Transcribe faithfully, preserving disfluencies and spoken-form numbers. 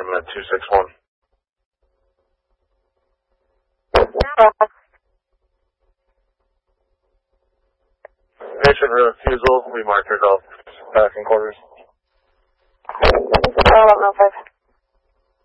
him at two six one. Patient refusal, we marked her golf back in quarters. I don't know if I've